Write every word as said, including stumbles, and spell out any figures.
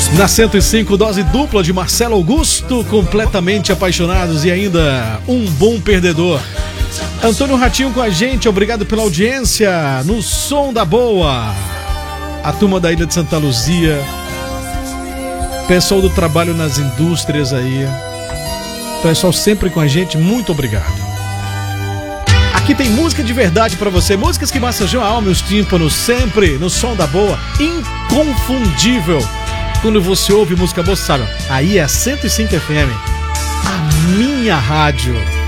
Na cento e cinco, dose dupla de Marcelo Augusto, completamente apaixonados e ainda um bom perdedor. Antônio Ratinho com a gente, obrigado pela audiência no Som da Boa. A turma da Ilha de Santa Luzia, pessoal do trabalho nas indústrias aí, pessoal sempre com a gente, muito obrigado. Aqui tem música de verdade pra você, músicas que massageiam a alma e os tímpanos, sempre no Som da Boa, inconfundível. Quando você ouve música boa, sabe, aí é cento e cinco F M, a minha rádio.